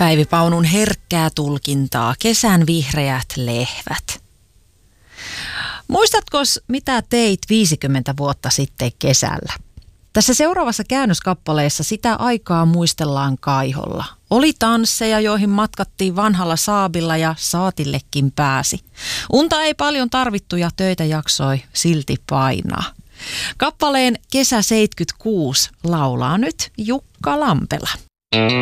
Päivi Paunun herkkää tulkintaa, kesän vihreät lehvät. Muistatko, mitä teit 50 vuotta sitten kesällä? Tässä seuraavassa käännöskappaleessa sitä aikaa muistellaan kaiholla. Oli tansseja, joihin matkattiin vanhalla saabilla ja saatillekin pääsi. Unta ei paljon tarvittu ja töitä jaksoi silti painaa. Kappaleen Kesä 76 laulaa nyt Jukka Lampela.